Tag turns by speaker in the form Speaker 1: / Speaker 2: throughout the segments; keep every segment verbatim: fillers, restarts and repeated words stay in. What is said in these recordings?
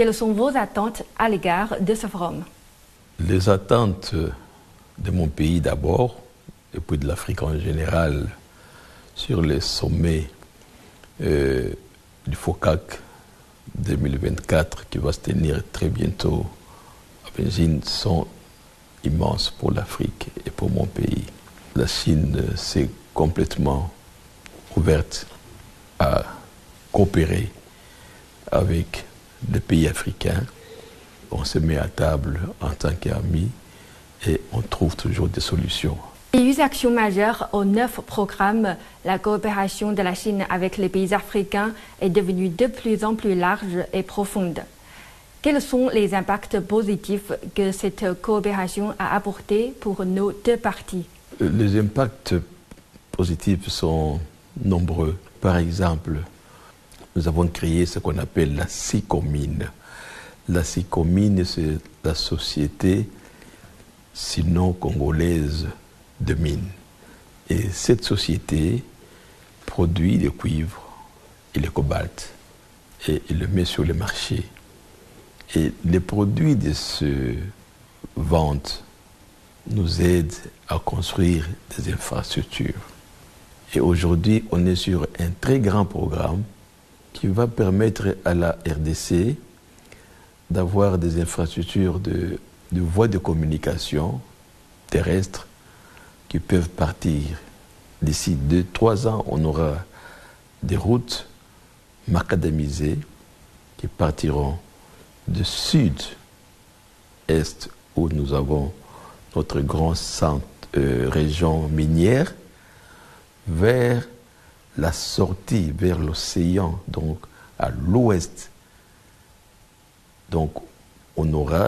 Speaker 1: Quelles sont vos attentes à l'égard de ce forum?
Speaker 2: Les attentes de mon pays d'abord, et puis de l'Afrique en général, sur les sommets euh, du FOCAC deux mille vingt-quatre qui va se tenir très bientôt à Beijing sont immenses pour l'Afrique et pour mon pays. La Chine s'est complètement ouverte à coopérer avec les pays africains. On se met à table en tant qu'amis et on trouve toujours des solutions.
Speaker 1: Les huit actions majeures aux neuf programmes, la coopération de la Chine avec les pays africains est devenue de plus en plus large et profonde. Quels sont les impacts positifs que cette coopération a apportés pour nos deux parties?
Speaker 2: Les impacts positifs sont nombreux. Par exemple, nous avons créé ce qu'on appelle la SICOMINE. La SICOMINE, c'est la société sino-congolaise de mines. Et cette société produit le cuivre et le cobalt et il le met sur le marché. Et les produits de ce vente nous aident à construire des infrastructures. Et aujourd'hui, on est sur un très grand programme qui va permettre à la R D C d'avoir des infrastructures de, de voies de communication terrestres qui peuvent partir. D'ici deux, trois ans, on aura des routes macadamisées qui partiront de sud-est où nous avons notre grand centre, euh, région minière, vers la sortie, vers l'océan, donc à l'ouest. Donc on aura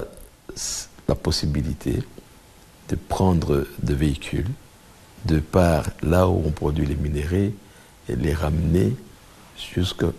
Speaker 2: la possibilité de prendre des véhicules de par là où on produit les minéraux et les ramener jusqu'au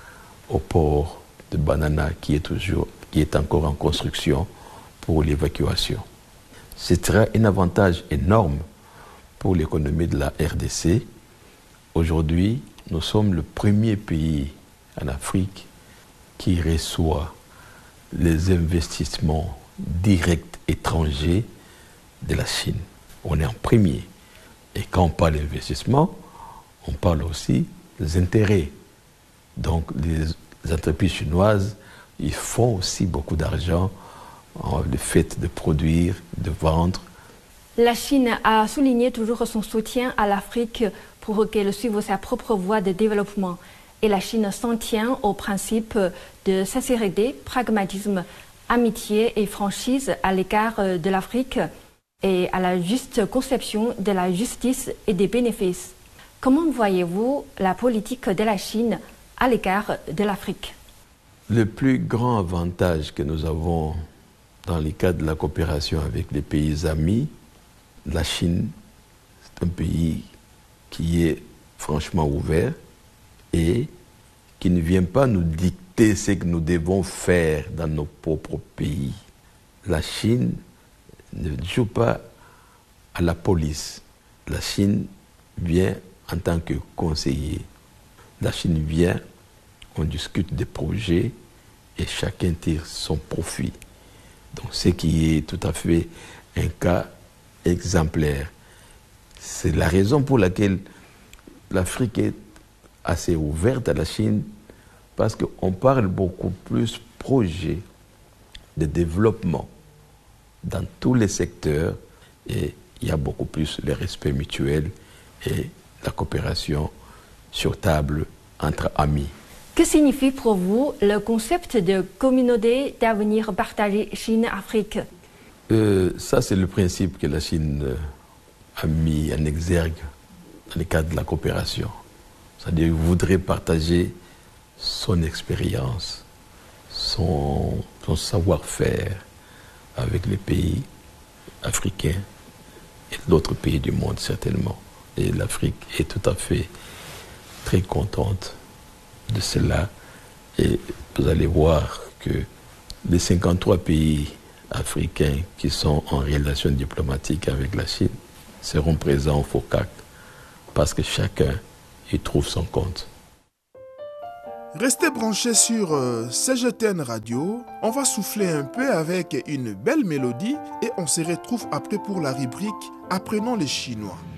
Speaker 2: port de Banana qui est, toujours, qui est encore en construction pour l'évacuation. Ce sera un avantage énorme pour l'économie de la R D C. Aujourd'hui, nous sommes le premier pays en Afrique qui reçoit les investissements directs étrangers de la Chine. On est en premier. Et quand on parle d'investissement, on parle aussi des intérêts. Donc les entreprises chinoises, ils font aussi beaucoup d'argent en le fait de produire, de vendre.
Speaker 1: La Chine a souligné toujours son soutien à l'Afrique pour qu'elle suive sa propre voie de développement. Et la Chine s'en tient au principe de sincérité, pragmatisme, amitié et franchise à l'égard de l'Afrique et à la juste conception de la justice et des bénéfices. Comment voyez-vous la politique de la Chine à l'égard de l'Afrique?
Speaker 2: Le plus grand avantage que nous avons dans le cadre de la coopération avec les pays amis, la Chine, c'est un pays qui est franchement ouvert et qui ne vient pas nous dicter ce que nous devons faire dans nos propres pays. La Chine ne joue pas à la police. La Chine vient en tant que conseiller. La Chine vient, on discute des projets et chacun tire son profit. Donc ce qui est tout à fait un cas exemplaire. C'est la raison pour laquelle l'Afrique est assez ouverte à la Chine, parce qu'on parle beaucoup plus projet de développement dans tous les secteurs et il y a beaucoup plus le respect mutuel et la coopération sur table entre amis.
Speaker 1: Que signifie pour vous le concept de communauté d'avenir partagé Chine-Afrique?
Speaker 2: euh, Ça, c'est le principe que la Chine a mis en exergue dans le cadre de la coopération. C'est-à-dire qu'il voudrait partager son expérience, son, son savoir-faire avec les pays africains et d'autres pays du monde, certainement. Et l'Afrique est tout à fait très contente de cela. Et vous allez voir que les cinquante-trois pays africains qui sont en relation diplomatique avec la Chine seront présents au FOCAC parce que chacun y trouve son compte.
Speaker 3: Restez branchés sur euh, C G T N Radio. On va souffler un peu avec une belle mélodie et on se retrouve après pour la rubrique Apprenons les Chinois.